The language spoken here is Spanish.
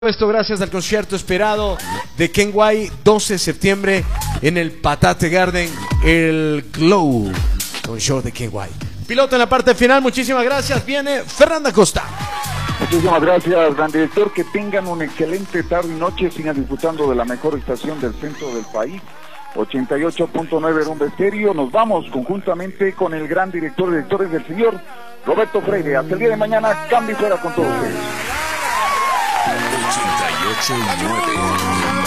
Esto gracias al concierto esperado de Ken White, 12 de septiembre en el Patate Garden, el Glow, con show de Ken White. Piloto en la parte final, muchísimas gracias. Viene Fernanda Costa. Muchísimas gracias, gran director. Que tengan una excelente tarde y noche. Sigan disfrutando de la mejor estación del centro del país, 88.9 Rumba Estéreo. Nos vamos conjuntamente con el gran director de directores, del señor Roberto Freire. Hasta el día de mañana, cambio y fuera con todos ustedes. 88.9